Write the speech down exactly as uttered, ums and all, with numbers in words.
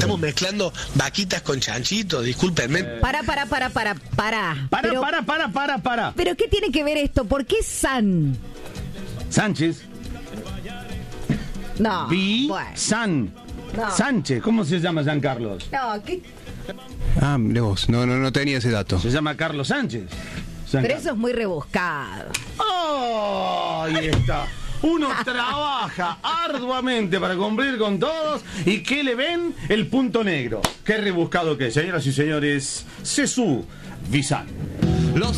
estamos mezclando vaquitas con chanchitos, discúlpenme. Eh. Para, para, para, para, para. Para, pero, para, para, para, para. ¿Pero qué tiene que ver esto? ¿Por qué San? Sánchez. No. Vi, Bueno. San. No. Sánchez. ¿Cómo se llama San Carlos? No, ¿qué? Ah, mirá vos, no, no, no tenía ese dato. Se llama Carlos Sánchez. San Pero Carlos. eso es muy rebuscado. ¡Oh! Ahí está. Uno trabaja arduamente para cumplir con todos. ¿Y qué le ven? El punto negro. Qué rebuscado que es, señoras y señores. Cesú Visan.